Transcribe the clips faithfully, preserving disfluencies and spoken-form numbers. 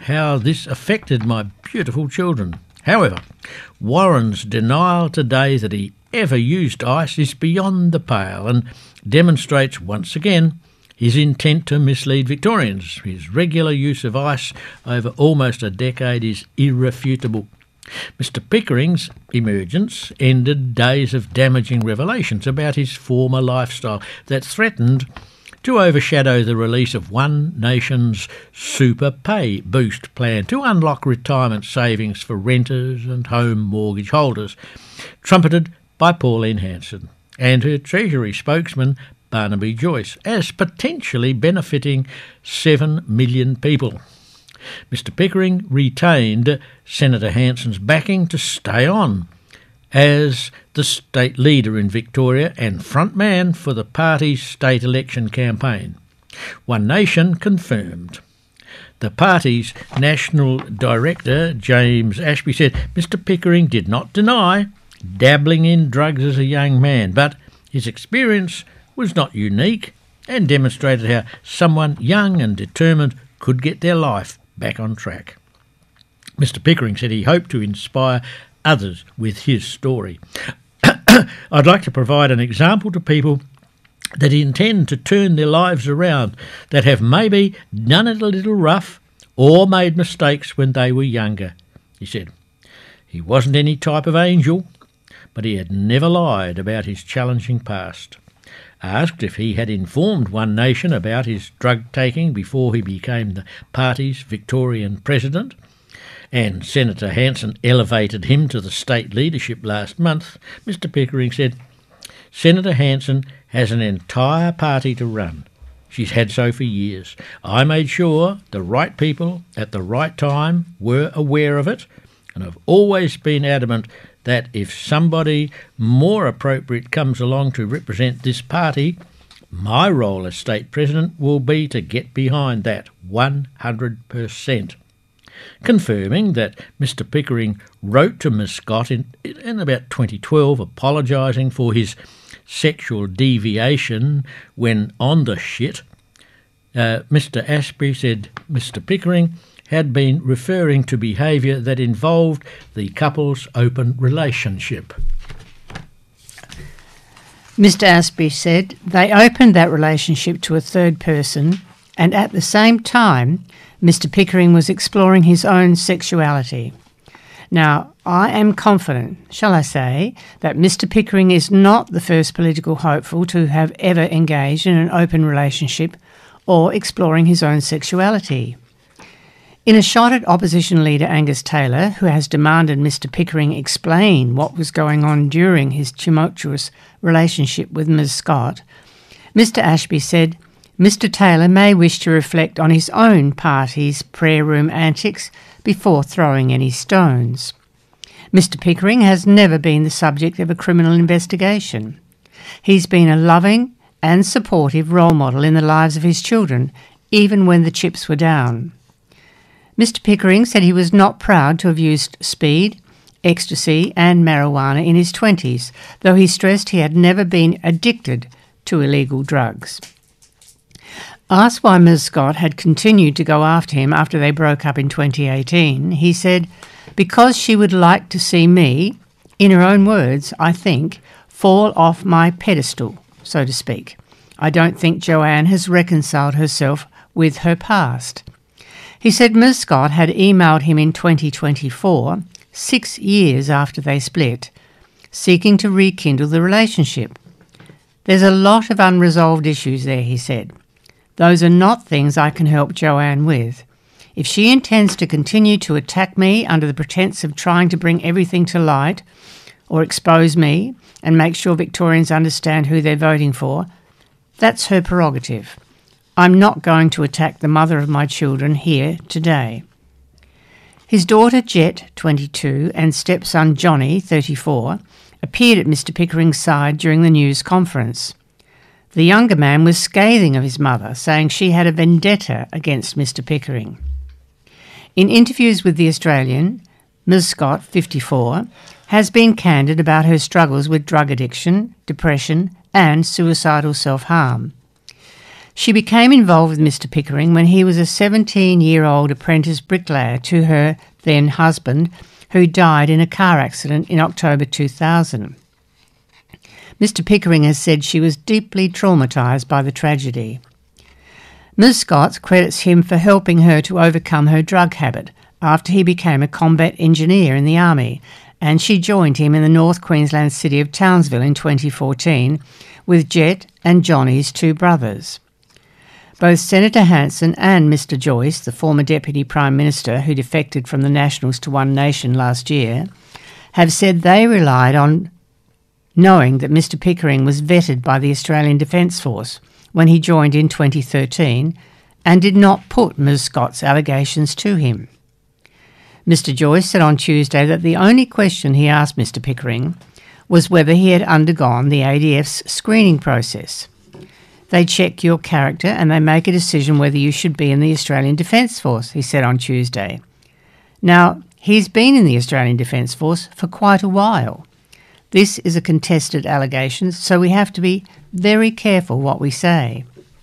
how this affected my beautiful children. However, Warren's denial today that he ever used ice is beyond the pale and demonstrates once again his intent to mislead Victorians. His regular use of ice over almost a decade is irrefutable. Mister Pickering's emergence ended days of damaging revelations about his former lifestyle that threatened to overshadow the release of One Nation's super pay boost plan to unlock retirement savings for renters and home mortgage holders, trumpeted by Pauline Hanson and her Treasury spokesman Barnaby Joyce as potentially benefiting seven million people. Mister Pickering retained Senator Hanson's backing to stay on as the state leader in Victoria and front man for the party's state election campaign. One Nation confirmed. The party's national director, James Ashby, said Mister Pickering did not deny dabbling in drugs as a young man, but his experience was not unique and demonstrated how someone young and determined could get their life back on track. Mister Pickering said he hoped to inspire others with his story. I'd like to provide an example to people that intend to turn their lives around, that have maybe done it a little rough or made mistakes when they were younger, he said. He wasn't any type of angel, but he had never lied about his challenging past. Asked if he had informed One Nation about his drug-taking before he became the party's Victorian president, and Senator Hanson elevated him to the state leadership last month, Mister Pickering said, Senator Hanson has an entire party to run. She's had so for years. I made sure the right people at the right time were aware of it, and I've always been adamant that if somebody more appropriate comes along to represent this party, my role as state president will be to get behind that one hundred percent. Confirming that Mister Pickering wrote to Miz Scott in, in about twenty twelve apologising for his sexual deviation when on the shit, uh, Mister Ashby said Mister Pickering had been referring to behaviour that involved the couple's open relationship. Mister Ashby said they opened that relationship to a third person, and at the same time Mister Pickering was exploring his own sexuality. Now, I am confident, shall I say, that Mister Pickering is not the first political hopeful to have ever engaged in an open relationship or exploring his own sexuality. In a shot at opposition leader Angus Taylor, who has demanded Mister Pickering explain what was going on during his tumultuous relationship with Miz Scott, Mister Ashby said Mister Taylor may wish to reflect on his own party's prayer room antics before throwing any stones. Mister Pickering has never been the subject of a criminal investigation. He's been a loving and supportive role model in the lives of his children, even when the chips were down. Mister Pickering said he was not proud to have used speed, ecstasy and marijuana in his twenties, though he stressed he had never been addicted to illegal drugs. Asked why Miz Scott had continued to go after him after they broke up in twenty eighteen, he said, because she would like to see me, in her own words, I think, fall off my pedestal, so to speak. I don't think Joanne has reconciled herself with her past. He said Miz Scott had emailed him in twenty twenty-four, six years after they split, seeking to rekindle the relationship. There's a lot of unresolved issues there, he said. Those are not things I can help Joanne with. If she intends to continue to attack me under the pretence of trying to bring everything to light or expose me and make sure Victorians understand who they're voting for, that's her prerogative. I'm not going to attack the mother of my children here today. His daughter Jet, twenty-two, and stepson Johnny, thirty-four, appeared at Mister Pickering's side during the news conference. The younger man was scathing of his mother, saying she had a vendetta against Mister Pickering. In interviews with The Australian, Miz Scott, fifty-four, has been candid about her struggles with drug addiction, depression and suicidal self-harm. She became involved with Mister Pickering when he was a seventeen-year-old apprentice bricklayer to her then husband, who died in a car accident in October two thousand. Mister Pickering has said she was deeply traumatised by the tragedy. Miz Scott credits him for helping her to overcome her drug habit after he became a combat engineer in the army, and she joined him in the North Queensland city of Townsville in twenty fourteen with Jet and Johnny's two brothers. Both Senator Hanson and Mister Joyce, the former Deputy Prime Minister who defected from the Nationals to One Nation last year, have said they relied on knowing that Mister Pickering was vetted by the Australian Defence Force when he joined in twenty thirteen and did not put Miz Scott's allegations to him. Mister Joyce said on Tuesday that the only question he asked Mister Pickering was whether he had undergone the A D F's screening process. They check your character and they make a decision whether you should be in the Australian Defence Force, he said on Tuesday. Now, he's been in the Australian Defence Force for quite a while. This is a contested allegation, so we have to be very careful what we say.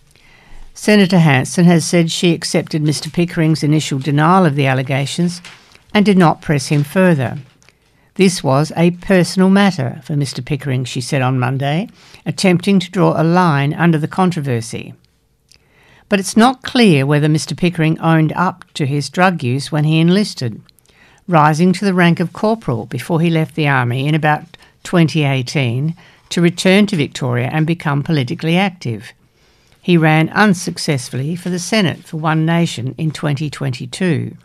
Senator Hanson has said she accepted Mister Pickering's initial denial of the allegations and did not press him further. This was a personal matter for Mister Pickering, she said on Monday, attempting to draw a line under the controversy. But it's not clear whether Mister Pickering owned up to his drug use when he enlisted, rising to the rank of corporal before he left the army in about twenty eighteen to return to Victoria and become politically active. He ran unsuccessfully for the Senate for One Nation in twenty twenty-two.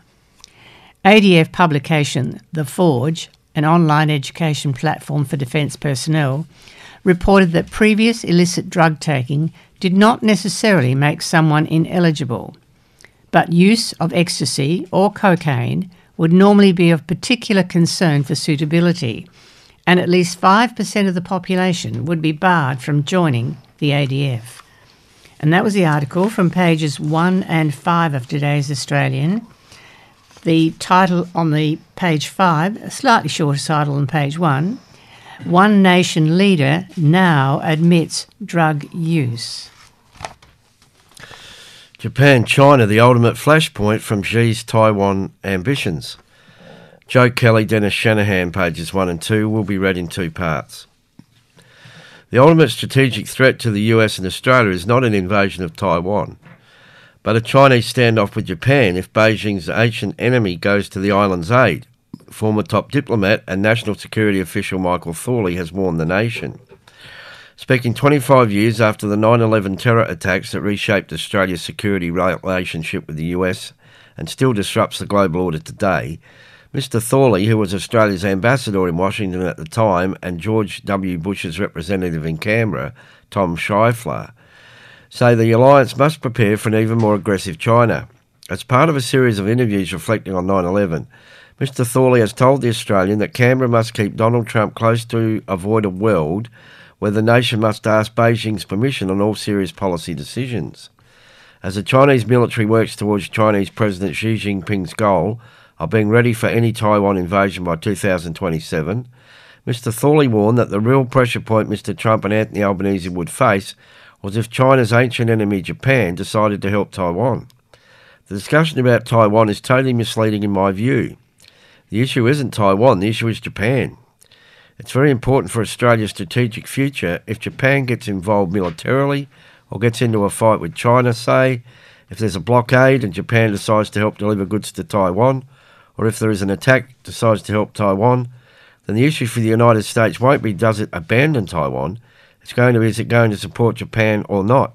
A D F publication The Forge, an online education platform for defence personnel, reported that previous illicit drug taking did not necessarily make someone ineligible, but use of ecstasy or cocaine would normally be of particular concern for suitability, and at least five percent of the population would be barred from joining the A D F. And that was the article from pages one and five of today's Australian. The title on the page five, a slightly shorter title than page one, One Nation leader now admits drug use. Japan-China, the ultimate flashpoint from Xi's Taiwan ambitions. Joe Kelly, Dennis Shanahan, pages one and two, will be read in two parts. The ultimate strategic threat to the U S and Australia is not an invasion of Taiwan, but a Chinese standoff with Japan if Beijing's ancient enemy goes to the island's aid. Former top diplomat and national security official Michael Thorley has warned the nation. Speaking twenty-five years after the nine eleven terror attacks that reshaped Australia's security relationship with the U S and still disrupts the global order today, Mister Thorley, who was Australia's ambassador in Washington at the time and George W. Bush's representative in Canberra, Tom Scheifler, say the alliance must prepare for an even more aggressive China. As part of a series of interviews reflecting on nine eleven, Mister Thorley has told the Australian that Canberra must keep Donald Trump close to avoid a world where the nation must ask Beijing's permission on all serious policy decisions. As the Chinese military works towards Chinese President Xi Jinping's goal of being ready for any Taiwan invasion by two thousand twenty-seven, Mister Thorley warned that the real pressure point Mister Trump and Anthony Albanese would face was if China's ancient enemy Japan decided to help Taiwan. The discussion about Taiwan is totally misleading in my view. The issue isn't Taiwan, the issue is Japan. It's very important for Australia's strategic future if Japan gets involved militarily or gets into a fight with China, say, if there's a blockade and Japan decides to help deliver goods to Taiwan, or if there is an attack decides to help Taiwan, then the issue for the United States won't be does it abandon Taiwan, it's going to be is it going to support Japan or not.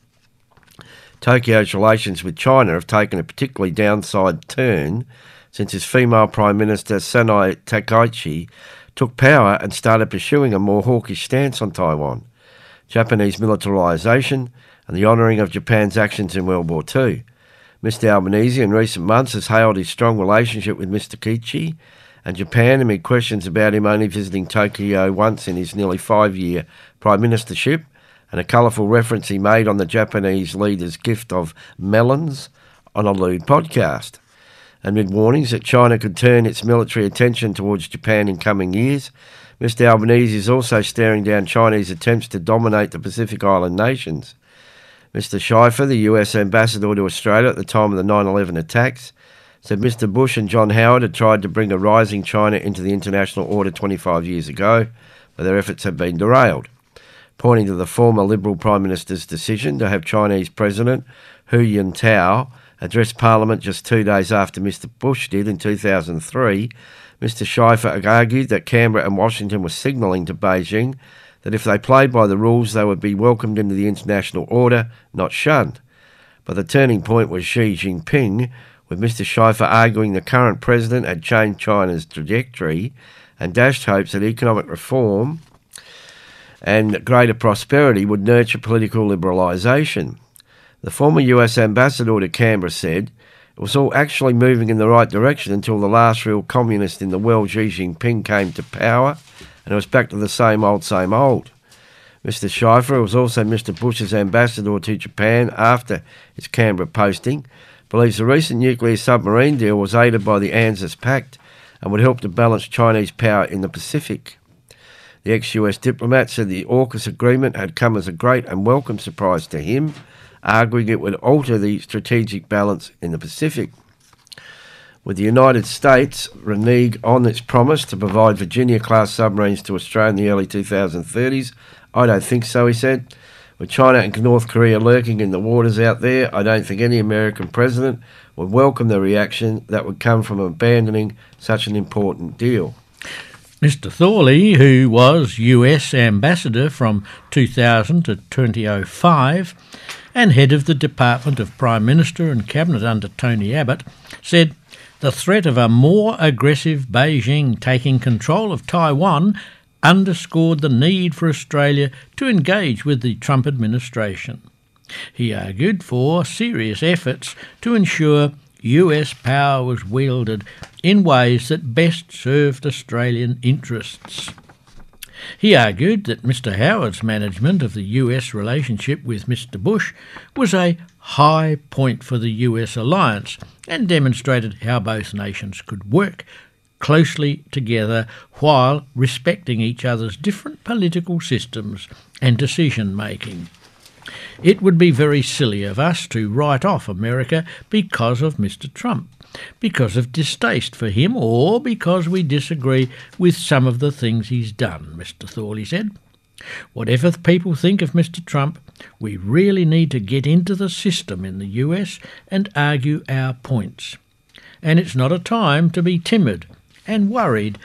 Tokyo's relations with China have taken a particularly downside turn since its female Prime Minister Sanai Takaichi took power and started pursuing a more hawkish stance on Taiwan, Japanese militarisation and the honouring of Japan's actions in World War Two. Mister Albanese in recent months has hailed his strong relationship with Mister Kichi and Japan amid questions about him only visiting Tokyo once in his nearly five-year prime ministership, and a colourful reference he made on the Japanese leader's gift of melons on a lewd podcast. Amid warnings that China could turn its military attention towards Japan in coming years, Mister Albanese is also staring down Chinese attempts to dominate the Pacific Island nations. Mister Schiffer, the U S ambassador to Australia at the time of the nine eleven attacks, said Mister Bush and John Howard had tried to bring a rising China into the international order twenty-five years ago, but their efforts have been derailed, pointing to the former Liberal Prime Minister's decision to have Chinese President Hu Jintao address Parliament just two days after Mister Bush did in two thousand three. Mister Schiffer argued that Canberra and Washington were signalling to Beijing that if they played by the rules they would be welcomed into the international order, not shunned. But the turning point was Xi Jinping, with Mister Schiffer arguing the current president had changed China's trajectory and dashed hopes that economic reform and greater prosperity would nurture political liberalisation. The former U S ambassador to Canberra said it was all actually moving in the right direction until the last real communist in the world, Xi Jinping, came to power, and it was back to the same old, same old. Mister Schiffer, who was also Mister Bush's ambassador to Japan after his Canberra posting, believes the recent nuclear submarine deal was aided by the ANZUS Pact and would help to balance Chinese power in the Pacific. The ex-U S diplomat said the AUKUS agreement had come as a great and welcome surprise to him, arguing it would alter the strategic balance in the Pacific. With the United States reneging on its promise to provide Virginia-class submarines to Australia in the early two thousand thirties, I don't think so, he said. With China and North Korea lurking in the waters out there, I don't think any American president would welcome the reaction that would come from abandoning such an important deal. Mister Thorley, who was U S ambassador from two thousand to two thousand five and head of the Department of Prime Minister and Cabinet under Tony Abbott, said the threat of a more aggressive Beijing taking control of Taiwan underscored the need for Australia to engage with the Trump administration. He argued for serious efforts to ensure U S power was wielded in ways that best served Australian interests. He argued that Mister Howard's management of the U S relationship with Mister Bush was a high point for the U S alliance and demonstrated how both nations could work closely together while respecting each other's different political systems and decision-making. It would be very silly of us to write off America because of Mister Trump, because of distaste for him, or because we disagree with some of the things he's done, Mister Thorley said. Whatever people think of Mister Trump, we really need to get into the system in the U S and argue our points. And it's not a time to be timid and worried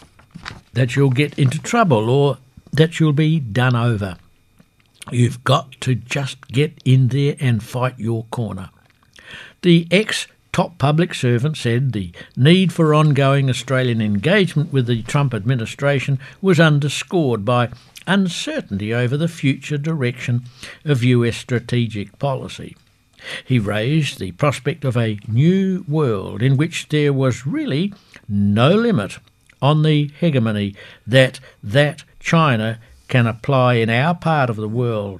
that you'll get into trouble or that you'll be done over. You've got to just get in there and fight your corner. The ex-top public servant said the need for ongoing Australian engagement with the Trump administration was underscored by uncertainty over the future direction of U S strategic policy. He raised the prospect of a new world in which there was really no limit on the hegemony that that China can apply in our part of the world.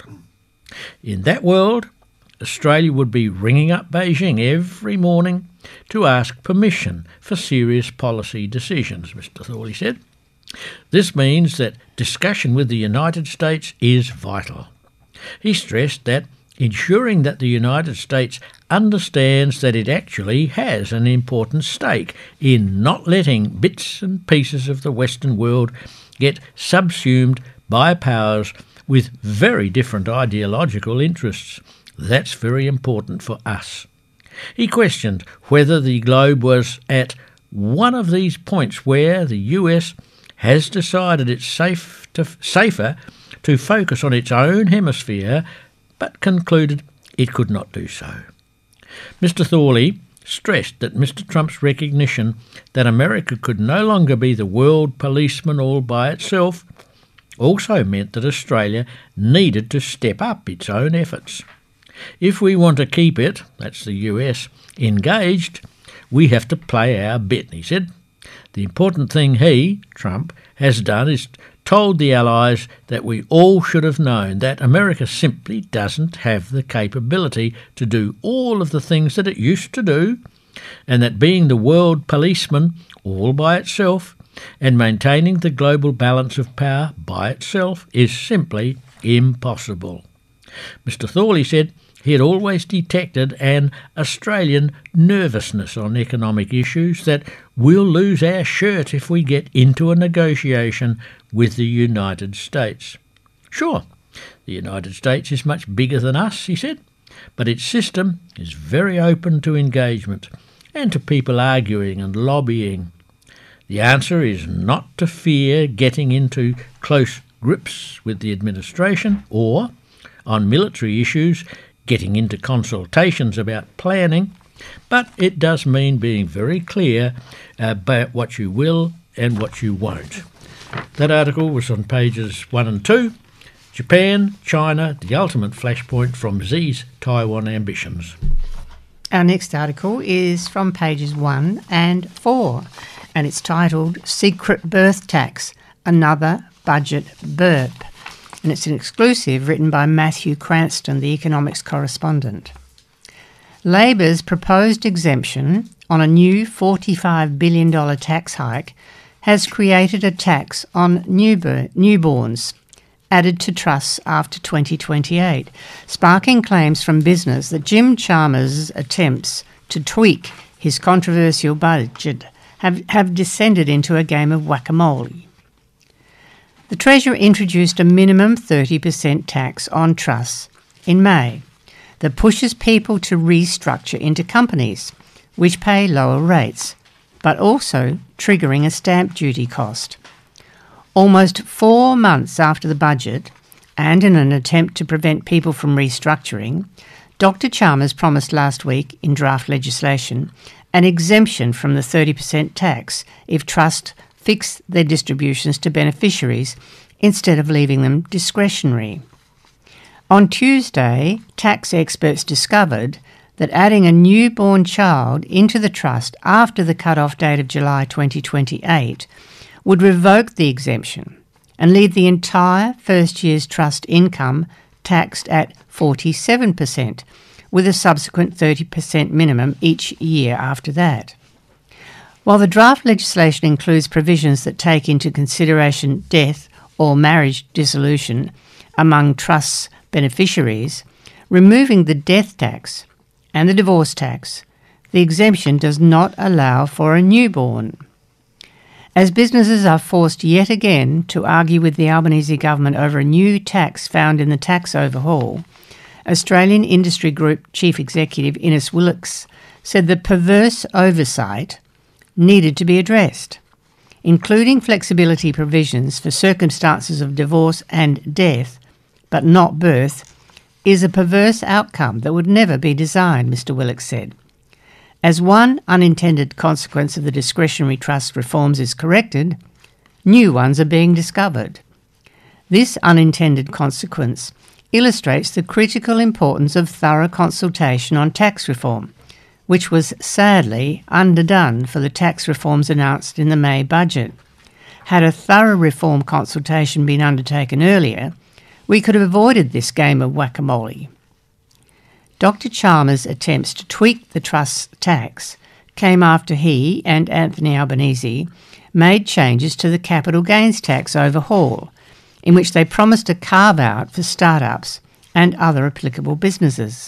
In that world, Australia would be ringing up Beijing every morning to ask permission for serious policy decisions, Mister Thorley said. This means that discussion with the United States is vital. He stressed that ensuring that the United States understands that it actually has an important stake in not letting bits and pieces of the Western world get subsumed by powers with very different ideological interests. That's very important for us. He questioned whether the globe was at one of these points where the U S has decided it's safe to, safer to focus on its own hemisphere, but concluded it could not do so. Mister Thorley stressed that Mister Trump's recognition that America could no longer be the world policeman all by itself also meant that Australia needed to step up its own efforts. If we want to keep it, that's the U S, engaged, we have to play our bit, he said. The important thing he, Trump, has done is told the Allies that we all should have known that America simply doesn't have the capability to do all of the things that it used to do, and that being the world policeman all by itself and maintaining the global balance of power by itself is simply impossible. Mister Thorley said he had always detected an Australian nervousness on economic issues that we'll lose our shirt if we get into a negotiation with the United States. Sure, the United States is much bigger than us, he said, but its system is very open to engagement and to people arguing and lobbying. The answer is not to fear getting into close grips with the administration or, on military issues, getting into consultations about planning, but it does mean being very clear about what you will and what you won't. That article was on pages one and two. Japan, China, the ultimate flashpoint from Xi's Taiwan ambitions. Our next article is from pages one and four, and it's titled Secret Birth Tax, Another Budget Burp. And it's an exclusive written by Matthew Cranston, the economics correspondent. Labor's proposed exemption on a new forty-five billion dollars tax hike has created a tax on newborn, newborns, added to trusts after twenty twenty-eight, sparking claims from business that Jim Chalmers' attempts to tweak his controversial budget have, have descended into a game of whack-a-mole. The Treasurer introduced a minimum thirty percent tax on trusts in May that pushes people to restructure into companies, which pay lower rates, but also triggering a stamp duty cost. Almost four months after the budget, and in an attempt to prevent people from restructuring, Doctor Chalmers promised last week in draft legislation an exemption from the thirty percent tax if trusts fix their distributions to beneficiaries instead of leaving them discretionary. On Tuesday, tax experts discovered that adding a newborn child into the trust after the cut-off date of July twenty twenty-eight would revoke the exemption and leave the entire first year's trust income taxed at forty-seven percent, with a subsequent thirty percent minimum each year after that. While the draft legislation includes provisions that take into consideration death or marriage dissolution among trusts' beneficiaries, removing the death tax and the divorce tax, the exemption does not allow for a newborn. As businesses are forced yet again to argue with the Albanese government over a new tax found in the tax overhaul, Australian Industry Group Chief Executive Innes Willox said the perverse oversight needed to be addressed, including flexibility provisions for circumstances of divorce and death, but not birth, is a perverse outcome that would never be designed, Mister Willox said. As one unintended consequence of the discretionary trust reforms is corrected, new ones are being discovered. This unintended consequence illustrates the critical importance of thorough consultation on tax reform, which was sadly underdone for the tax reforms announced in the May budget. Had a thorough reform consultation been undertaken earlier, we could have avoided this game of whack-a-mole. Doctor Chalmers' attempts to tweak the trust's tax came after he and Anthony Albanese made changes to the capital gains tax overhaul, in which they promised a carve-out for startups and other applicable businesses.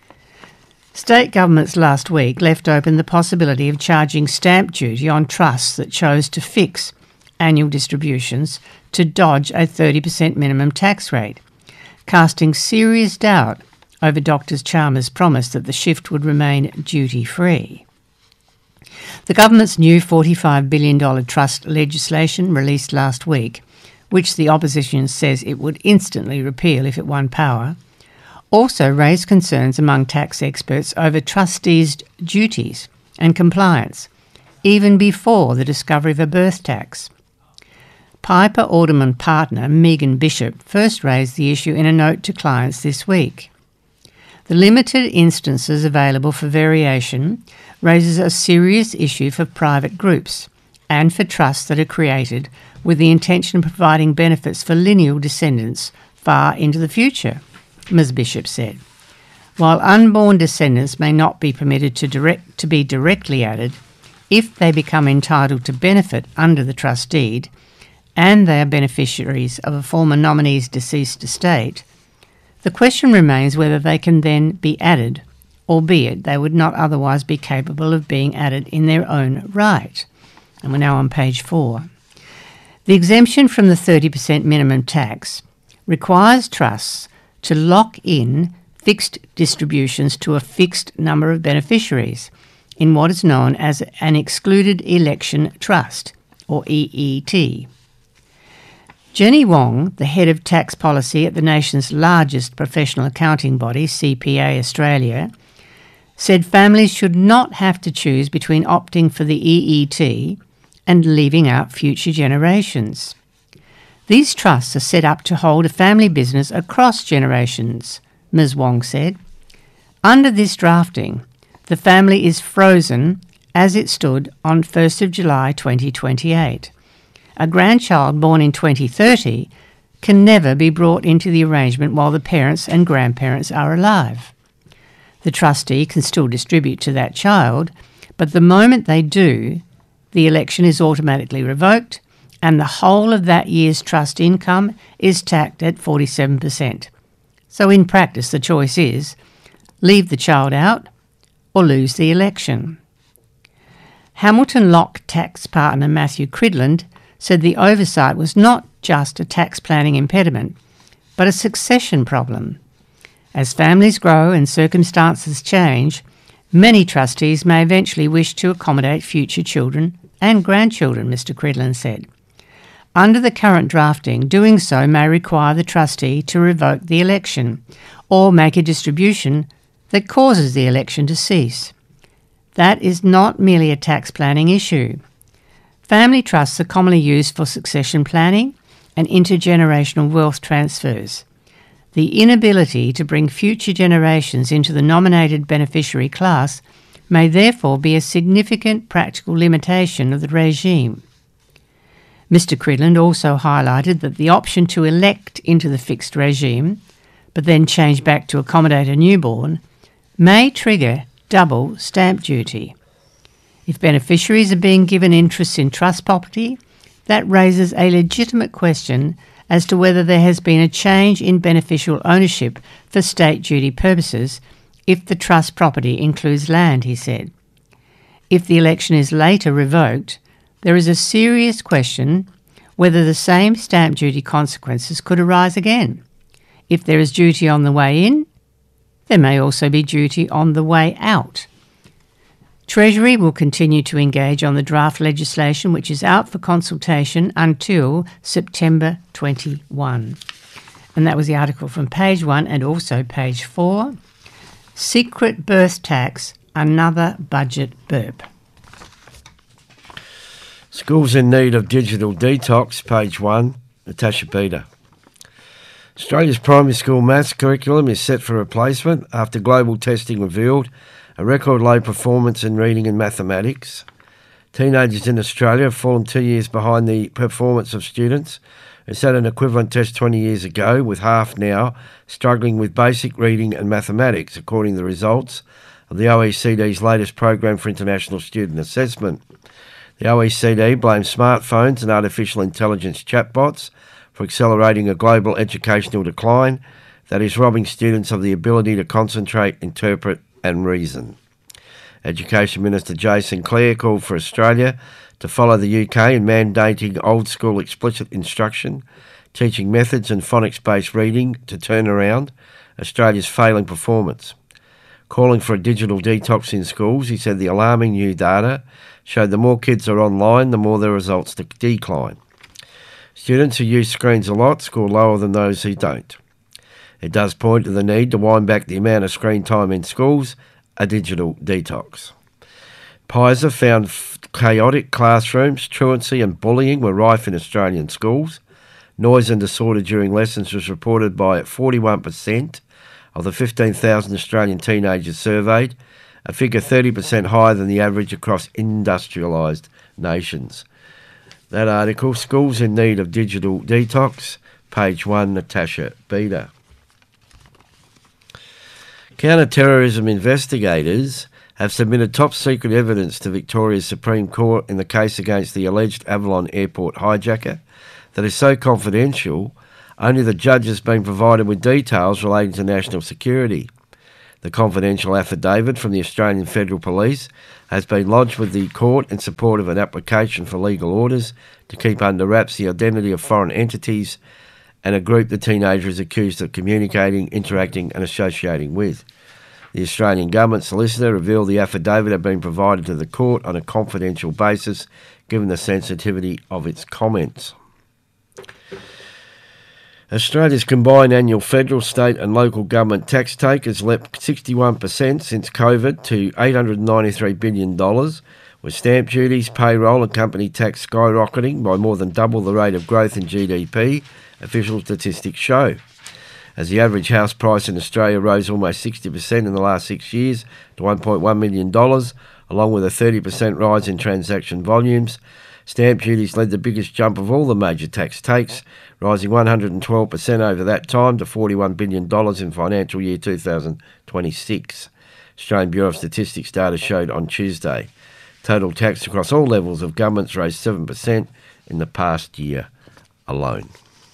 State governments last week left open the possibility of charging stamp duty on trusts that chose to fix annual distributions to dodge a thirty percent minimum tax rate, casting serious doubt over Doctor Chalmers' promise that the shift would remain duty-free. The government's new forty-five billion dollars trust legislation released last week, which the opposition says it would instantly repeal if it won power, also raised concerns among tax experts over trustees' duties and compliance, even before the discovery of a birth tax. Piper Alderman partner Megan Bishop first raised the issue in a note to clients this week. The limited instances available for variation raises a serious issue for private groups and for trusts that are created with the intention of providing benefits for lineal descendants far into the future, Miz Bishop said. While unborn descendants may not be permitted to, direct, to be directly added, if they become entitled to benefit under the trust deed and they are beneficiaries of a former nominee's deceased estate, The question remains whether they can then be added, albeit they would not otherwise be capable of being added in their own right. And we're now on page four. The exemption from the thirty percent minimum tax requires trusts to lock in fixed distributions to a fixed number of beneficiaries in what is known as an excluded election trust, or E E T. Jenny Wong, the head of tax policy at the nation's largest professional accounting body, C P A Australia, said families should not have to choose between opting for the E E T and leaving out future generations. These trusts are set up to hold a family business across generations, Miz Wong said. Under this drafting, the family is frozen as it stood on first of July twenty twenty-eight. A grandchild born in twenty thirty can never be brought into the arrangement while the parents and grandparents are alive. The trustee can still distribute to that child, but the moment they do, the election is automatically revoked and the whole of that year's trust income is taxed at forty-seven percent. So in practice, the choice is leave the child out or lose the election. Hamilton Lock tax partner Matthew Cridland said the oversight was not just a tax planning impediment, but a succession problem. As families grow and circumstances change, many trustees may eventually wish to accommodate future children and grandchildren, Mister Cridland said. Under the current drafting, doing so may require the trustee to revoke the election or make a distribution that causes the election to cease. That is not merely a tax planning issue. Family trusts are commonly used for succession planning and intergenerational wealth transfers. The inability to bring future generations into the nominated beneficiary class may therefore be a significant practical limitation of the regime. Mister Cridland also highlighted that the option to elect into the fixed regime, but then change back to accommodate a newborn, may trigger double stamp duty. If beneficiaries are being given interests in trust property, that raises a legitimate question as to whether there has been a change in beneficial ownership for state duty purposes if the trust property includes land, he said. If the election is later revoked, there is a serious question whether the same stamp duty consequences could arise again. If there is duty on the way in, there may also be duty on the way out. Treasury will continue to engage on the draft legislation, which is out for consultation until September twenty-first. And that was the article from page one and also page four. Secret birth tax, another budget burp. Schools in need of digital detox, page one, Natasha Peter. Australia's primary school maths curriculum is set for replacement after global testing revealed a record low performance in reading and mathematics. Teenagers in Australia have fallen two years behind the performance of students who sat an equivalent test twenty years ago, with half now struggling with basic reading and mathematics, according to the results of the O E C D's latest Program for International Student Assessment. The O E C D blames smartphones and artificial intelligence chatbots for accelerating a global educational decline that is robbing students of the ability to concentrate, interpret and reason. Education Minister Jason Clare called for Australia to follow the U K in mandating old-school explicit instruction, teaching methods and phonics-based reading to turn around Australia's failing performance. Calling for a digital detox in schools, he said the alarming new data showed the more kids are online, the more their results decline. Students who use screens a lot score lower than those who don't. It does point to the need to wind back the amount of screen time in schools, a digital detox. PISA found f- chaotic classrooms, truancy and bullying were rife in Australian schools. Noise and disorder during lessons was reported by forty-one percent of the fifteen thousand Australian teenagers surveyed, a figure thirty percent higher than the average across industrialised nations. That article, Schools in Need of Digital Detox, page one, Natasha Beda. Counter-terrorism investigators have submitted top-secret evidence to Victoria's Supreme Court in the case against the alleged Avalon Airport hijacker that is so confidential, only the judge has been provided with details relating to national security. The confidential affidavit from the Australian Federal Police has been lodged with the court in support of an application for legal orders to keep under wraps the identity of foreign entities and a group the teenager is accused of communicating, interacting and associating with. The Australian Government solicitor revealed the affidavit had been provided to the court on a confidential basis, given the sensitivity of its comments. Australia's combined annual federal, state and local government tax take has leapt sixty-one percent since COVID to eight hundred ninety-three billion dollars, with stamp duties, payroll and company tax skyrocketing by more than double the rate of growth in G D P, official statistics show. As the average house price in Australia rose almost sixty percent in the last six years to one point one million dollars, along with a thirty percent rise in transaction volumes, stamp duties led the biggest jump of all the major tax takes, rising one hundred twelve percent over that time to forty-one billion dollars in financial year two thousand twenty-six. Australian Bureau of Statistics data showed on Tuesday. Total tax across all levels of governments rose seven percent in the past year alone.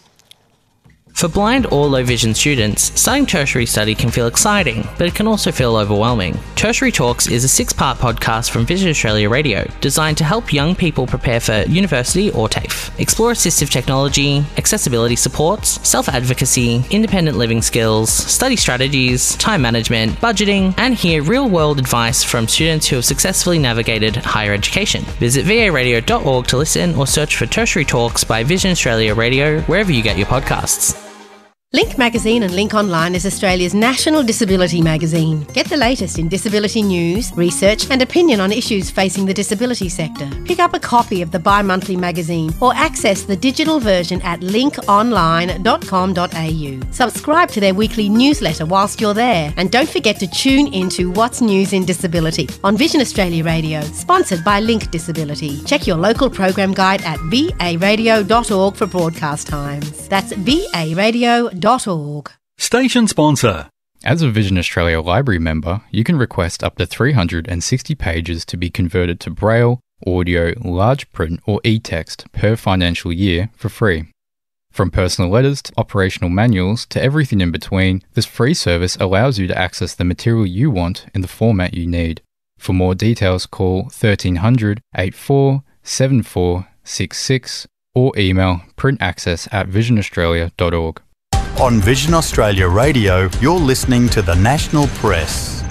For blind or low vision students, starting tertiary study can feel exciting, but it can also feel overwhelming. Tertiary Talks is a six-part podcast from Vision Australia Radio, designed to help young people prepare for university or TAFE. Explore assistive technology, accessibility supports, self-advocacy, independent living skills, study strategies, time management, budgeting, and hear real-world advice from students who have successfully navigated higher education. Visit v a radio dot org to listen or search for Tertiary Talks by Vision Australia Radio wherever you get your podcasts. Link Magazine and Link Online is Australia's national disability magazine. Get the latest in disability news, research and opinion on issues facing the disability sector. Pick up a copy of the bi-monthly magazine or access the digital version at link online dot com dot a u. Subscribe to their weekly newsletter whilst you're there, and don't forget to tune into What's News in Disability on Vision Australia Radio, sponsored by Link Disability. Check your local program guide at v a radio dot org for broadcast times. That's v a radio dot org. Station sponsor. As a Vision Australia Library member, you can request up to three hundred sixty pages to be converted to Braille, audio, large print or e-text per financial year for free. From personal letters to operational manuals to everything in between, this free service allows you to access the material you want in the format you need. For more details, call thirteen hundred, eighty-four, seventy-four, sixty-six or email printaccess at vision australia dot org. On Vision Australia Radio, you're listening to the National Press.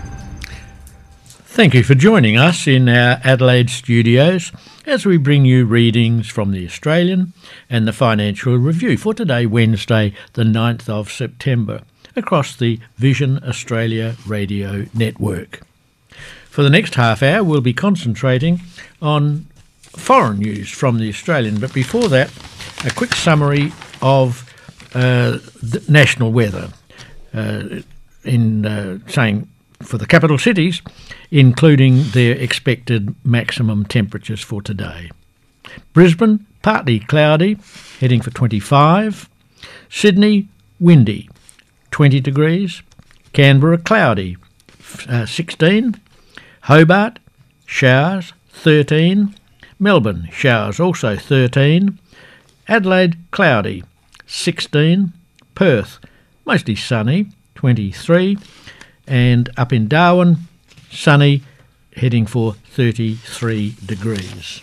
Thank you for joining us in our Adelaide studios as we bring you readings from the Australian and the Financial Review for today, Wednesday, the ninth of September, across the Vision Australia Radio Network. For the next half hour, we'll be concentrating on foreign news from the Australian, but before that, a quick summary of uh, the national weather, uh, in uh, saying for the capital cities, including their expected maximum temperatures for today. Brisbane, partly cloudy, heading for twenty-five. Sydney, windy, twenty degrees. Canberra, cloudy, uh, sixteen. Hobart, showers, thirteen. Melbourne, showers, also thirteen. Adelaide, cloudy, sixteen. Perth, mostly sunny, twenty-three. And up in Darwin, sunny, heading for thirty-three degrees.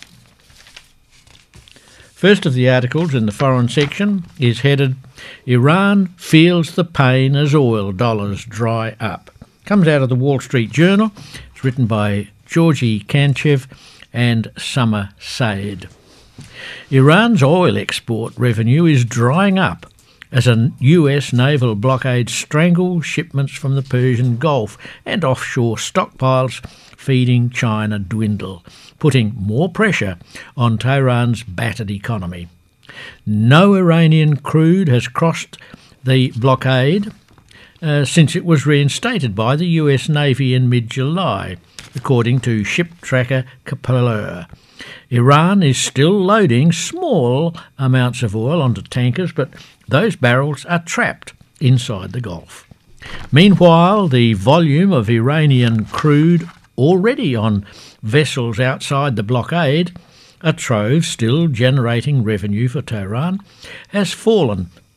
First of the articles in the foreign section is headed, Iran feels the pain as oil dollars dry up. Comes out of the Wall Street Journal. It's written by Georgi Kanchev and Summer Said. Iran's oil export revenue is drying up as a U S naval blockade strangles shipments from the Persian Gulf and offshore stockpiles feeding China dwindle, putting more pressure on Tehran's battered economy. No Iranian crude has crossed the blockade uh, since it was reinstated by the U S Navy in mid-July, according to ship tracker Kpler. Iran is still loading small amounts of oil onto tankers, but those barrels are trapped inside the Gulf. Meanwhile, the volume of Iranian crude already on vessels outside the blockade, a trove still generating revenue for Tehran, has fallen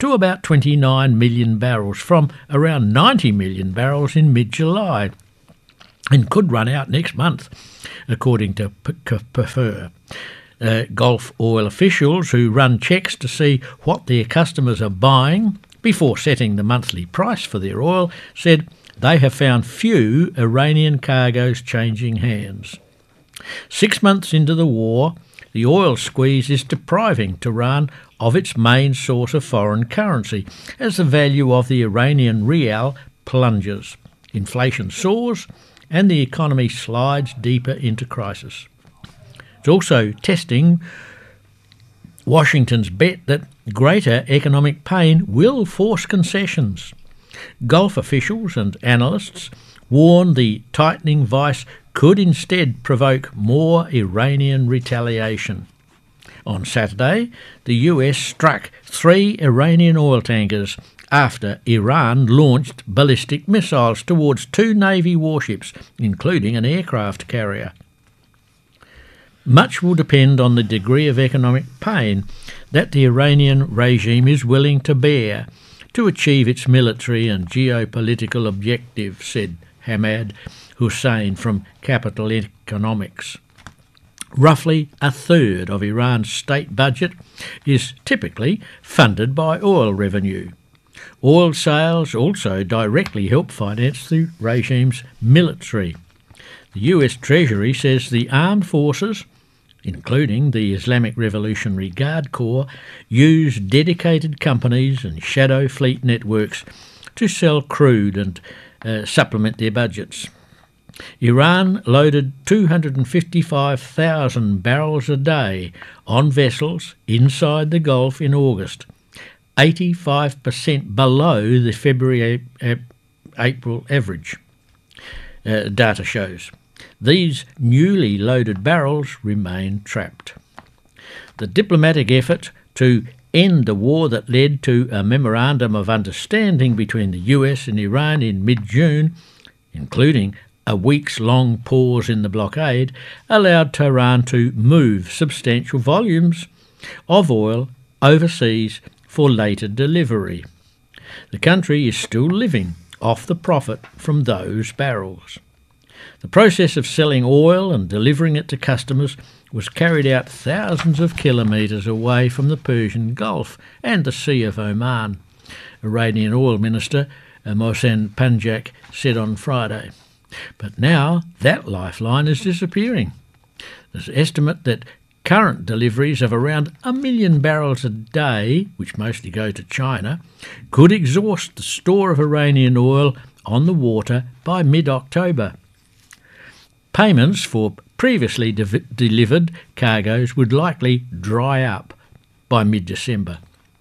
to about twenty-nine million barrels from around ninety million barrels in mid-July, and could run out next month, according to P C F R. Uh, Gulf oil officials who run checks to see what their customers are buying before setting the monthly price for their oil said they have found few Iranian cargoes changing hands. Six months into the war, the oil squeeze is depriving Tehran of its main source of foreign currency as the value of the Iranian rial plunges, inflation soars, and the economy slides deeper into crisis. It's also testing Washington's bet that greater economic pain will force concessions. Gulf officials and analysts warn the tightening vice could instead provoke more Iranian retaliation. On Saturday, the U S struck three Iranian oil tankers after Iran launched ballistic missiles towards two Navy warships, including an aircraft carrier. Much will depend on the degree of economic pain that the Iranian regime is willing to bear to achieve its military and geopolitical objectives, said Hamad Hussein from Capital Economics. Roughly a third of Iran's state budget is typically funded by oil revenue. Oil sales also directly help finance the regime's military. The U S Treasury says the armed forces, including the Islamic Revolutionary Guard Corps, use dedicated companies and shadow fleet networks to sell crude and uh, supplement their budgets. Iran loaded two hundred fifty-five thousand barrels a day on vessels inside the Gulf in August, eighty-five percent below the February-April average, uh, data shows. These newly loaded barrels remain trapped. The diplomatic effort to end the war that led to a memorandum of understanding between the U S and Iran in mid-June, including a weeks-long pause in the blockade, allowed Tehran to move substantial volumes of oil overseas for later delivery. The country is still living off the profit from those barrels. The process of selling oil and delivering it to customers was carried out thousands of kilometres away from the Persian Gulf and the Sea of Oman, Iranian oil minister Mohsen Panjak said on Friday. But now that lifeline is disappearing. There's an estimate that current deliveries of around a million barrels a day, which mostly go to China, could exhaust the store of Iranian oil on the water by mid-October. Payments for previously de- delivered cargoes would likely dry up by mid-December.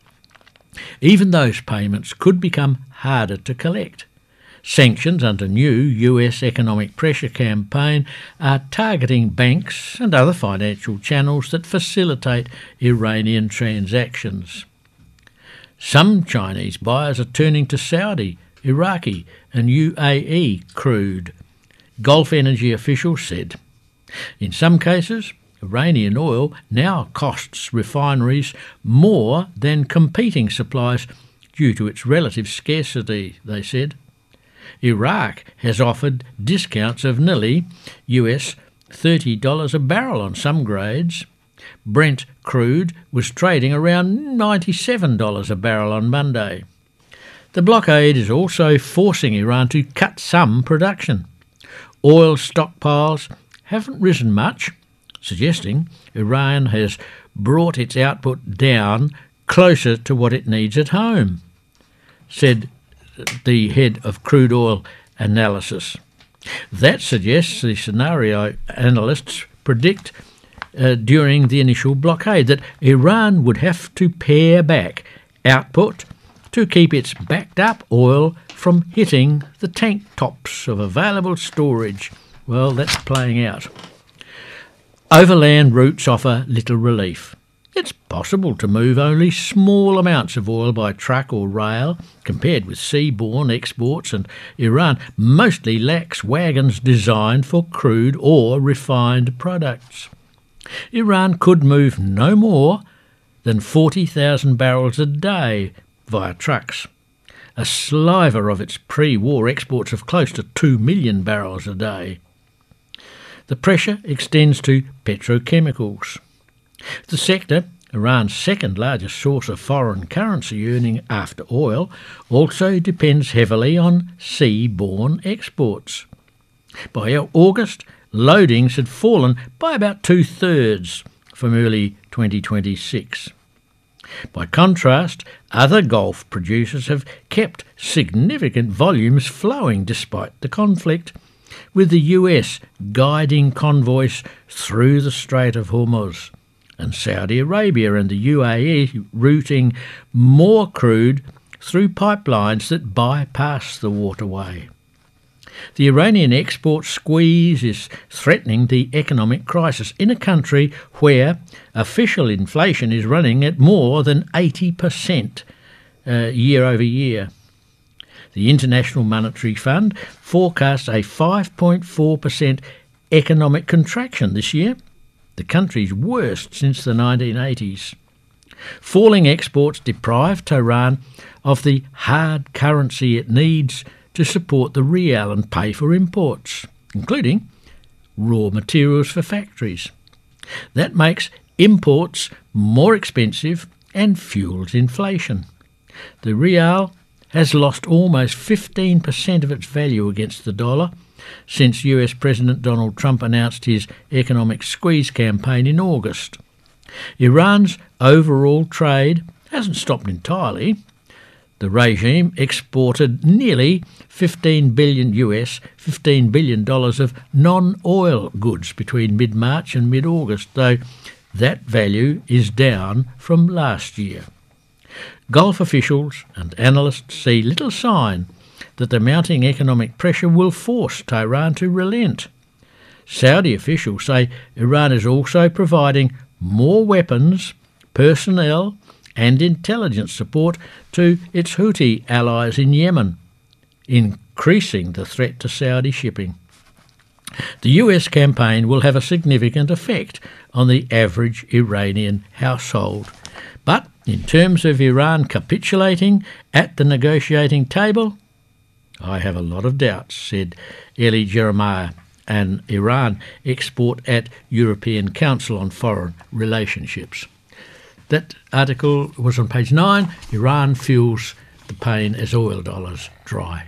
Even those payments could become harder to collect. Sanctions under new U S economic pressure campaign are targeting banks and other financial channels that facilitate Iranian transactions. Some Chinese buyers are turning to Saudi, Iraqi and U A E crude, Gulf energy officials said. In some cases, Iranian oil now costs refineries more than competing supplies due to its relative scarcity, they said. Iraq has offered discounts of nearly U S thirty dollars a barrel on some grades. Brent crude was trading around ninety-seven dollars a barrel on Monday. The blockade is also forcing Iran to cut some production. Oil stockpiles haven't risen much, suggesting Iran has brought its output down closer to what it needs at home, said the head of crude oil analysis. That suggests the scenario analysts predict uh, during the initial blockade that Iran would have to pare back output to keep its backed-up oil from hitting the tank tops of available storage. Well, that's playing out. Overland routes offer little relief. It's possible to move only small amounts of oil by truck or rail compared with seaborne exports, and Iran mostly lacks wagons designed for crude or refined products. Iran could move no more than forty thousand barrels a day via trucks, a sliver of its pre-war exports of close to two million barrels a day. The pressure extends to petrochemicals. The sector, Iran's second largest source of foreign currency earning after oil, also depends heavily on seaborne exports. By August, loadings had fallen by about two-thirds from early twenty twenty-six. By contrast, other Gulf producers have kept significant volumes flowing despite the conflict, with the U S guiding convoys through the Strait of Hormuz, and Saudi Arabia and the U A E routing more crude through pipelines that bypass the waterway. The Iranian export squeeze is threatening the economic crisis in a country where official inflation is running at more than eighty percent uh, year over year. The International Monetary Fund forecasts a five point four percent economic contraction this year, the country's worst since the nineteen eighties. Falling exports deprive Tehran of the hard currency it needs to support the rial and pay for imports, including raw materials for factories. That makes imports more expensive and fuels inflation. The rial has lost almost fifteen percent of its value against the dollar since U S President Donald Trump announced his economic squeeze campaign in August. Iran's overall trade hasn't stopped entirely. The regime exported nearly fifteen billion U S, fifteen billion dollars of non-oil goods between mid-March and mid-August, though that value is down from last year. Gulf officials and analysts see little sign that the mounting economic pressure will force Tehran to relent. Saudi officials say Iran is also providing more weapons, personnel and intelligence support to its Houthi allies in Yemen, increasing the threat to Saudi shipping. The U S campaign will have a significant effect on the average Iranian household. But in terms of Iran capitulating at the negotiating table, I have a lot of doubts, said Eli Jeremiah, an Iran expert at European Council on Foreign Relationships. That article was on page nine. Iran feels the pain as oil dollars dry.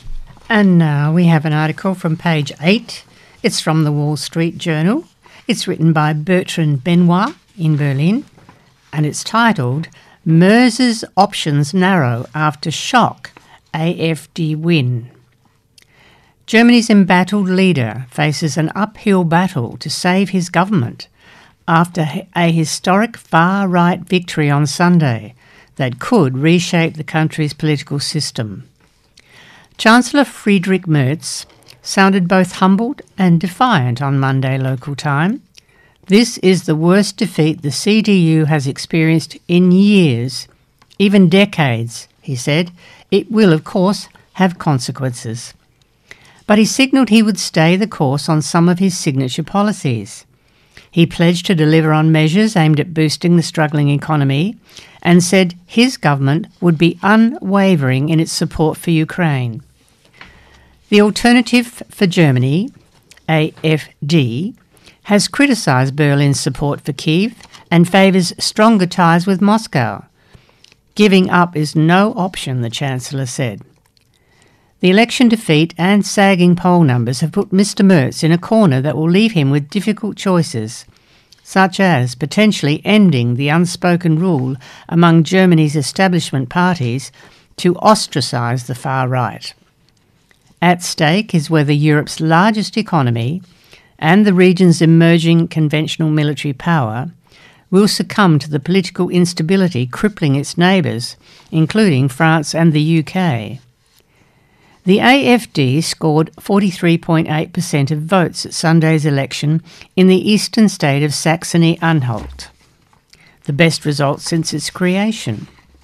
And now we have an article from page eight. It's from the Wall Street Journal. It's written by Bertrand Benoit in Berlin, and it's titled Merz's Options Narrow After Shock, A F D Win. Germany's embattled leader faces an uphill battle to save his government after a historic far-right victory on Sunday that could reshape the country's political system. Chancellor Friedrich Merz sounded both humbled and defiant on Monday local time. This is the worst defeat the C D U has experienced in years, even decades, he said. It will, of course, have consequences. But he signalled he would stay the course on some of his signature policies. He pledged to deliver on measures aimed at boosting the struggling economy and said his government would be unwavering in its support for Ukraine. The Alternative for Germany, A F D, has criticised Berlin's support for Kyiv and favours stronger ties with Moscow. Giving up is no option, the Chancellor said. The election defeat and sagging poll numbers have put Mister Merz in a corner that will leave him with difficult choices, such as potentially ending the unspoken rule among Germany's establishment parties to ostracise the far right. At stake is whether Europe's largest economy and the region's emerging conventional military power will succumb to the political instability crippling its neighbours, including France and the U K. The A F D scored forty-three point eight percent of votes at Sunday's election in the eastern state of Saxony-Anhalt, the best result since its creation.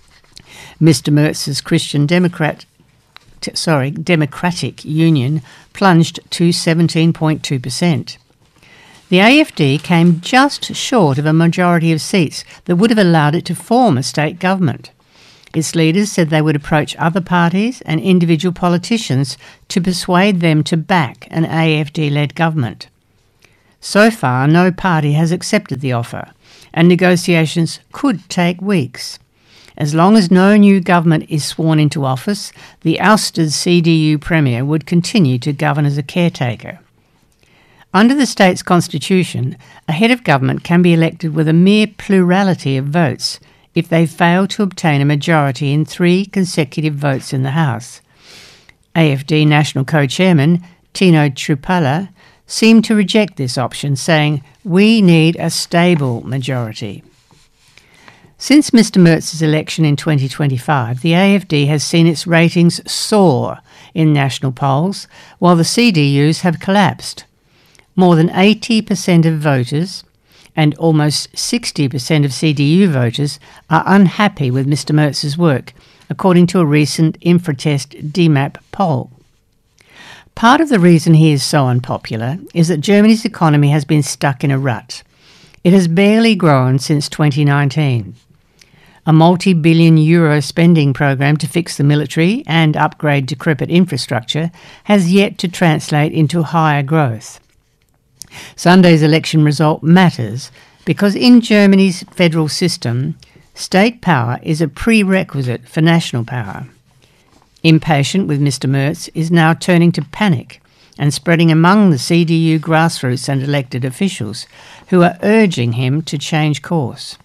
Mister Merz's Christian Democrat, t- sorry, Democratic Union plunged to seventeen point two percent. The A F D came just short of a majority of seats that would have allowed it to form a state government. Its leaders said they would approach other parties and individual politicians to persuade them to back an A F D-led government. So far, no party has accepted the offer, and negotiations could take weeks. As long as no new government is sworn into office, the ousted C D U Premier would continue to govern as a caretaker. Under the state's constitution, a head of government can be elected with a mere plurality of votes if they fail to obtain a majority in three consecutive votes in the House. A F D National Co-Chairman Tino Trupala seemed to reject this option, saying, "We need a stable majority." Since Mr Merz's election in twenty twenty-five, the A F D has seen its ratings soar in national polls, while the C D Us have collapsed. More than eighty percent of voters and almost sixty percent of C D U voters are unhappy with Mr Merz's work, according to a recent Infratest D MAP poll. Part of the reason he is so unpopular is that Germany's economy has been stuck in a rut. It has barely grown since twenty nineteen. A multi-billion euro spending program to fix the military and upgrade decrepit infrastructure has yet to translate into higher growth. Sunday's election result matters because in Germany's federal system, state power is a prerequisite for national power. Impatient with Mr Merz is now turning to panic and spreading among the C D U grassroots and elected officials who are urging him to change course.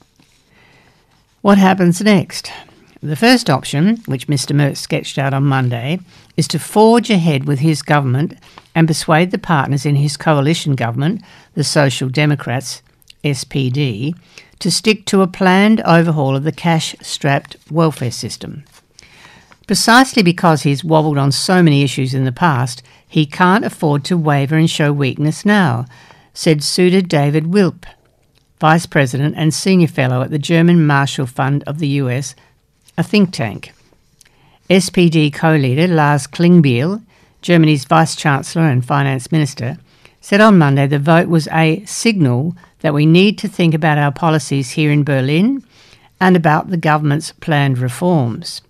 What happens next? The first option, which Mr Merz sketched out on Monday, is to forge ahead with his government and persuade the partners in his coalition government, the Social Democrats, S P D, to stick to a planned overhaul of the cash-strapped welfare system. Precisely because he's wobbled on so many issues in the past, he can't afford to waver and show weakness now, said Suda David Wilp, Vice President and Senior Fellow at the German Marshall Fund of the U S, a think tank. S P D co-leader Lars Klingbeil, Germany's Vice-Chancellor and Finance Minister, said on Monday the vote was a signal that we need to think about our policies here in Berlin and about the government's planned reforms.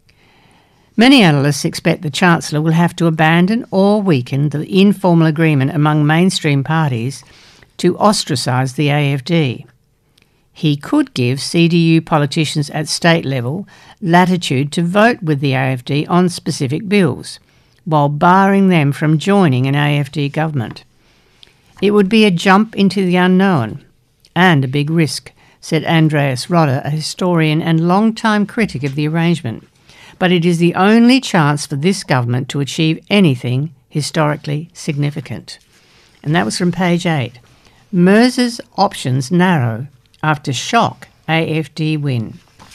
Many analysts expect the Chancellor will have to abandon or weaken the informal agreement among mainstream parties to ostracise the A F D. He could give C D U politicians at state level latitude to vote with the A F D on specific bills, while barring them from joining an A F D government. It would be a jump into the unknown and a big risk, said Andreas Rodder, a historian and long-time critic of the arrangement. But it is the only chance for this government to achieve anything historically significant. And that was from page eight. Merz's options narrow after shock A F D win.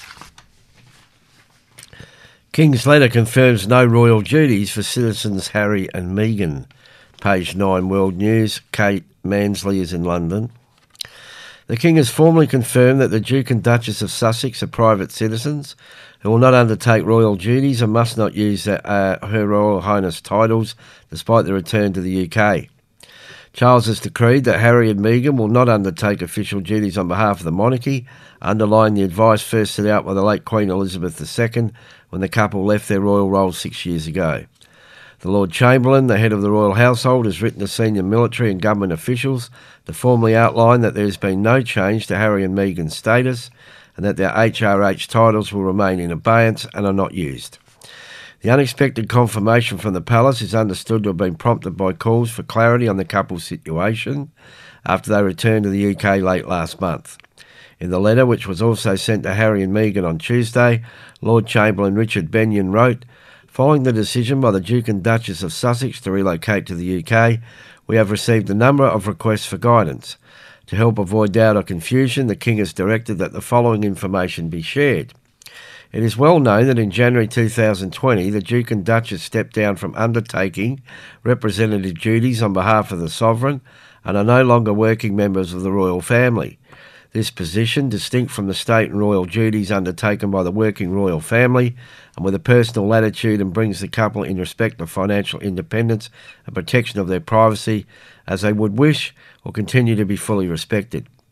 King's letter confirms no royal duties for citizens Harry and Meghan. Page nine World News. Kate Mansley is in London. The King has formally confirmed that the Duke and Duchess of Sussex are private citizens who will not undertake royal duties and must not use their, uh, Her Royal Highness titles despite their return to the U K. Charles has decreed that Harry and Meghan will not undertake official duties on behalf of the monarchy, underlying the advice first set out by the late Queen Elizabeth the Second when the couple left their royal roles six years ago. The Lord Chamberlain, the head of the royal household, has written to senior military and government officials to formally outline that there has been no change to Harry and Meghan's status and that their H R H titles will remain in abeyance and are not used. The unexpected confirmation from the palace is understood to have been prompted by calls for clarity on the couple's situation after they returned to the U K late last month. In the letter, which was also sent to Harry and Meghan on Tuesday, Lord Chamberlain Richard Benyon wrote, "Following the decision by the Duke and Duchess of Sussex to relocate to the U K, we have received a number of requests for guidance. To help avoid doubt or confusion, the King has directed that the following information be shared. It is well known that in January two thousand twenty, the Duke and Duchess stepped down from undertaking representative duties on behalf of the Sovereign and are no longer working members of the royal family. This position, distinct from the state and royal duties undertaken by the working royal family, and with a personal latitude and brings the couple in respect of financial independence and protection of their privacy, as they would wish, will continue to be fully respected.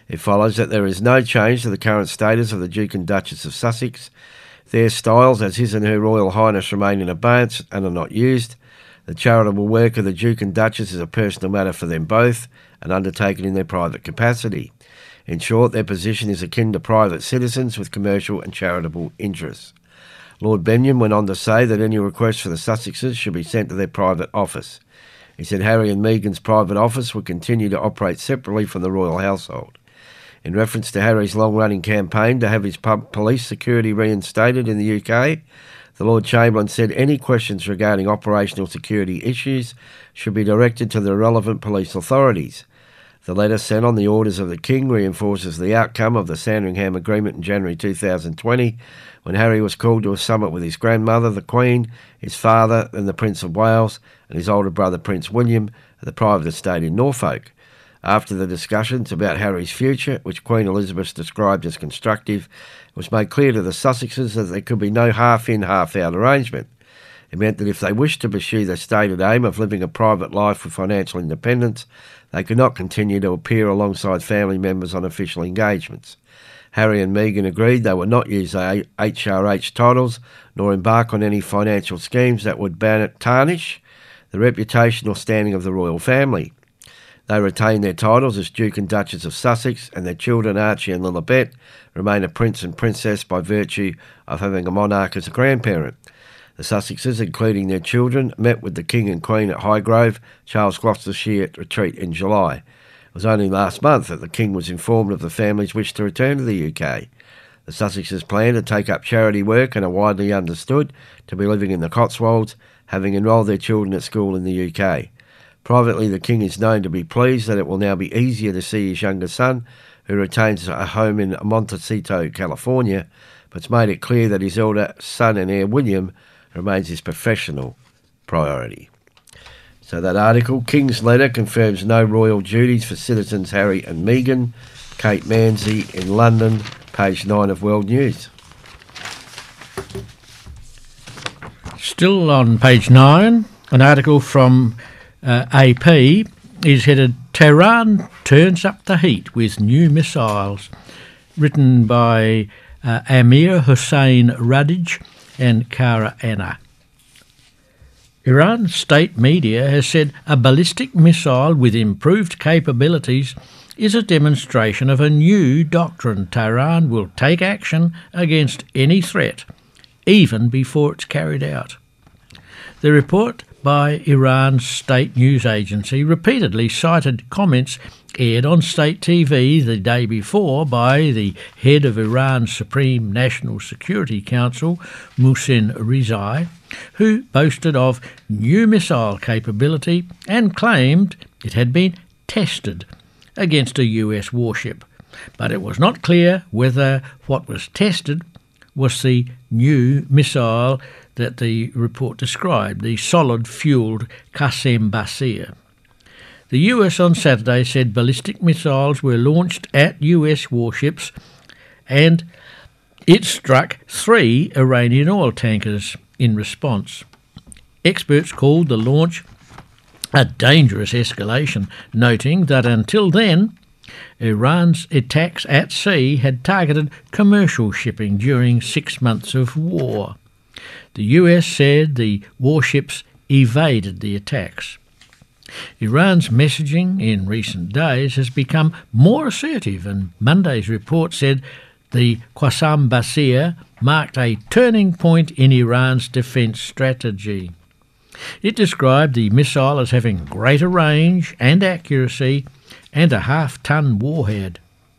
It follows that there is no change to the current status of the Duke and Duchess of Sussex. Their styles as His and Her Royal Highness remain in abeyance and are not used. The charitable work of the Duke and Duchess is a personal matter for them both and undertaken in their private capacity. In short, their position is akin to private citizens with commercial and charitable interests. Lord Benyon went on to say that any requests for the Sussexes should be sent to their private office. He said Harry and Meghan's private office would continue to operate separately from the royal household. In reference to Harry's long-running campaign to have his pub police security reinstated in the U K, the Lord Chamberlain said any questions regarding operational security issues should be directed to the relevant police authorities. The letter sent on the orders of the King reinforces the outcome of the Sandringham Agreement in January two thousand twenty, when Harry was called to a summit with his grandmother, the Queen, his father, and the Prince of Wales, and his older brother, Prince William, at the private estate in Norfolk. After the discussions about Harry's future, which Queen Elizabeth described as constructive, it was made clear to the Sussexes that there could be no half-in, half-out arrangement. It meant that if they wished to pursue their stated aim of living a private life with financial independence, they could not continue to appear alongside family members on official engagements. Harry and Meghan agreed they would not use their H R H titles nor embark on any financial schemes that would tarnish the reputation or standing of the royal family. They retain their titles as Duke and Duchess of Sussex, and their children Archie and Lilibet remain a prince and princess by virtue of having a monarch as a grandparent. The Sussexes, including their children, met with the King and Queen at Highgrove, Charles Gloucestershire retreat in July. It was only last month that the King was informed of the family's wish to return to the U K. The Sussexes plan to take up charity work and are widely understood to be living in the Cotswolds, having enrolled their children at school in the U K. Privately, the King is known to be pleased that it will now be easier to see his younger son, who retains a home in Montecito, California, but it's made it clear that his elder son and heir William remains his professional priority. So that article, King's Letter confirms no royal duties for citizens Harry and Meghan. Kate Manzi in London, page nine of World News. Still on page nine, an article from uh, A P is headed Tehran turns up the heat with new missiles, written by uh, Amir Hussein Radij and Kara Anna. Iran's state media has said a ballistic missile with improved capabilities is a demonstration of a new doctrine. Tehran will take action against any threat, even before it's carried out. The report by Iran's state news agency repeatedly cited comments aired on state T V the day before by the head of Iran's Supreme National Security Council, Mohsen Rizai, who boasted of new missile capability and claimed it had been tested against a U S warship. But it was not clear whether what was tested was the new missile that the report described, the solid-fuelled Qasem Basir. The U S on Saturday said ballistic missiles were launched at U S warships and it struck three Iranian oil tankers in response. Experts called the launch a dangerous escalation, noting that until then, Iran's attacks at sea had targeted commercial shipping during six months of war. The U S said the warships evaded the attacks. Iran's messaging in recent days has become more assertive, and Monday's report said the Qasem Basir marked a turning point in Iran's defence strategy. It described the missile as having greater range and accuracy and a half-ton warhead.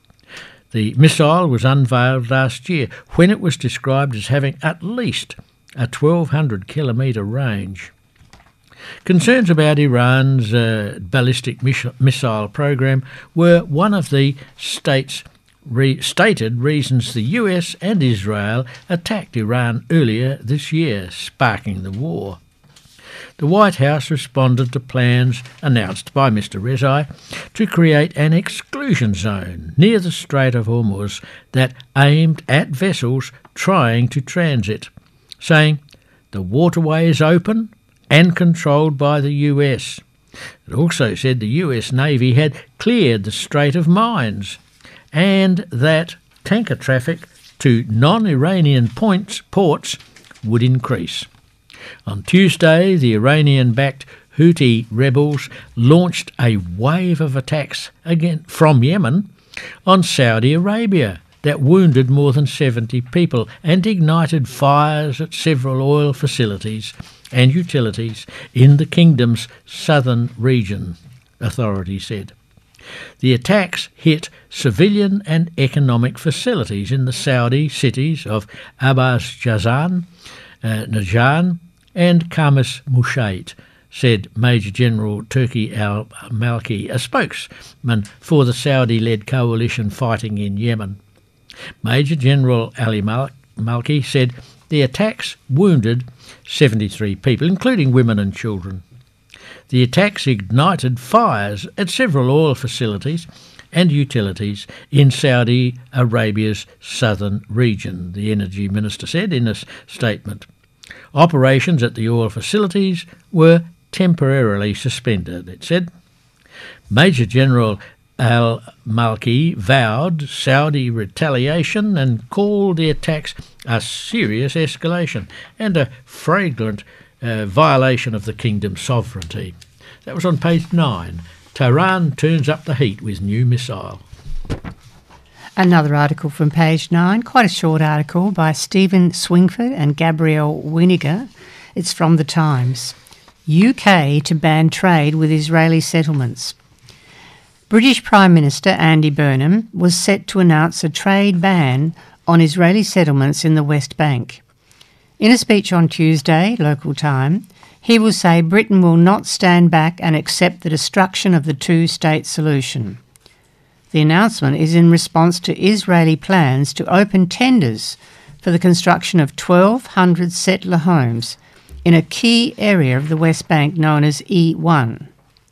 The missile was unveiled last year when it was described as having at least a twelve hundred kilometre range. Concerns about Iran's uh, ballistic miss- missile program were one of the state's re- stated reasons the U S and Israel attacked Iran earlier this year, sparking the war. The White House responded to plans announced by Mister Rezai to create an exclusion zone near the Strait of Hormuz that aimed at vessels trying to transit, saying the waterway is open and controlled by the U S. It also said the U S Navy had cleared the Strait of Mines and that tanker traffic to non-Iranian points, ports would increase. On Tuesday, the Iranian-backed Houthi rebels launched a wave of attacks again from Yemen on Saudi Arabia that wounded more than seventy people and ignited fires at several oil facilities and utilities in the kingdom's southern region, authorities said. The attacks hit civilian and economic facilities in the Saudi cities of Abbas Jazan, uh, Najan and Khamis Mushait, said Major General Turki al-Malki, a spokesman for the Saudi-led coalition fighting in Yemen. Major General Ali Malki said the attacks wounded seventy-three people, including women and children. The attacks ignited fires at several oil facilities and utilities in Saudi Arabia's southern region, the Energy Minister said in a statement. Operations at the oil facilities were temporarily suspended, it said. Major General al-Malki vowed Saudi retaliation and called the attacks a serious escalation and a flagrant uh, violation of the kingdom's sovereignty. That was on page nine. Tehran turns up the heat with new missile. Another article from page nine, quite a short article by Stephen Swingford and Gabrielle Winiger. It's from The Times. U K to ban trade with Israeli settlements. British Prime Minister Andy Burnham was set to announce a trade ban on Israeli settlements in the West Bank. In a speech on Tuesday, local time, he will say Britain will not stand back and accept the destruction of the two-state solution. The announcement is in response to Israeli plans to open tenders for the construction of twelve hundred settler homes in a key area of the West Bank known as E one.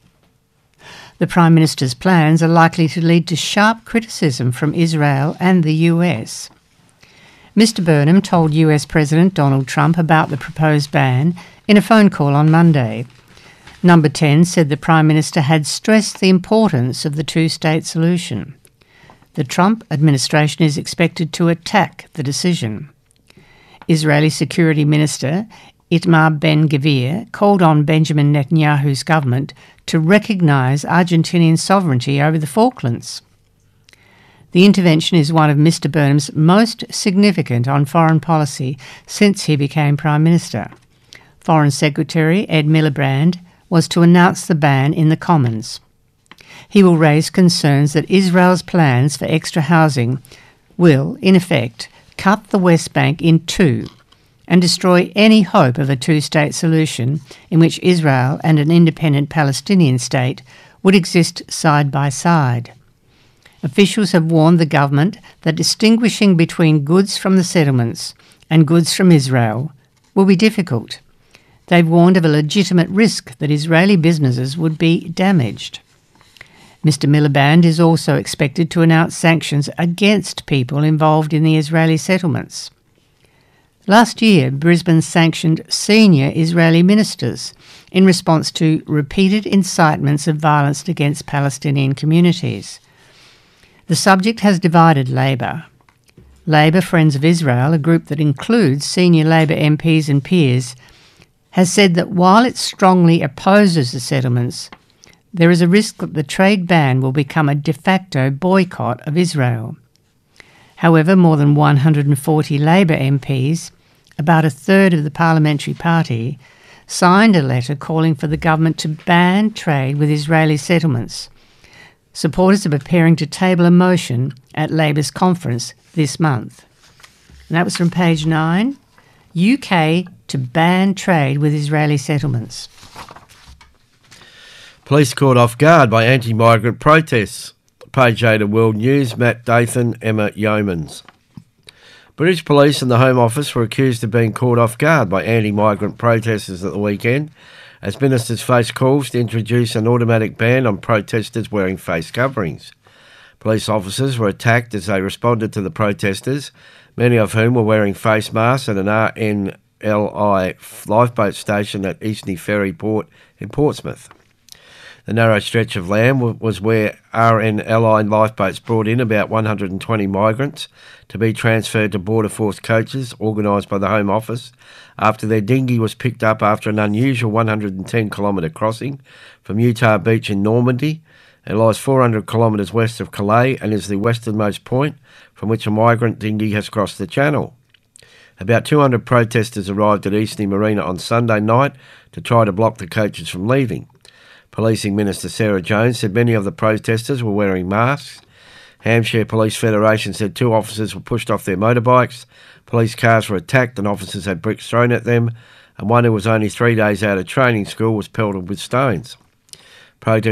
The Prime Minister's plans are likely to lead to sharp criticism from Israel and the U S. Mister Burnham told U S President Donald Trump about the proposed ban in a phone call on Monday. Number ten said the Prime Minister had stressed the importance of the two-state solution. The Trump administration is expected to attack the decision. Israeli Security Minister Itamar Ben-Gvir called on Benjamin Netanyahu's government to recognise Argentinian sovereignty over the Falklands. The intervention is one of Mister Burnham's most significant on foreign policy since he became Prime Minister. Foreign Secretary Ed Miliband was to announce the ban in the Commons. He will raise concerns that Israel's plans for extra housing will, in effect, cut the West Bank in two and destroy any hope of a two-state solution in which Israel and an independent Palestinian state would exist side by side. Officials have warned the government that distinguishing between goods from the settlements and goods from Israel will be difficult. They've warned of a legitimate risk that Israeli businesses would be damaged. Mister Miliband is also expected to announce sanctions against people involved in the Israeli settlements. Last year, Brisbane sanctioned senior Israeli ministers in response to repeated incitements of violence against Palestinian communities. The subject has divided Labor. Labor Friends of Israel, a group that includes senior Labor M Ps and peers, has said that while it strongly opposes the settlements, there is a risk that the trade ban will become a de facto boycott of Israel. However, more than one hundred forty Labor M Ps, about a third of the parliamentary party, signed a letter calling for the government to ban trade with Israeli settlements. Supporters are preparing to table a motion at Labor's conference this month. And that was from page nine. U K to ban trade with Israeli settlements. Police caught off guard by anti-migrant protests. Page eight of World News, Matt Dathan, Emma Yeomans. British police and the Home Office were accused of being caught off guard by anti-migrant protesters at the weekend as ministers faced calls to introduce an automatic ban on protesters wearing face coverings. Police officers were attacked as they responded to the protesters, many of whom were wearing face masks at an R N L I lifeboat station at Eastney Ferry Port in Portsmouth. The narrow stretch of land was where R N Allied lifeboats brought in about one hundred twenty migrants to be transferred to Border Force coaches organised by the Home Office after their dinghy was picked up after an unusual one hundred ten kilometre crossing from Utah Beach in Normandy. It lies four hundred kilometres west of Calais and is the westernmost point from which a migrant dinghy has crossed the channel. About two hundred protesters arrived at Eastney Marina on Sunday night to try to block the coaches from leaving. Policing Minister Sarah Jones said many of the protesters were wearing masks. Hampshire Police Federation said two officers were pushed off their motorbikes, police cars were attacked and officers had bricks thrown at them, and one who was only three days out of training school was pelted with stones. Protesters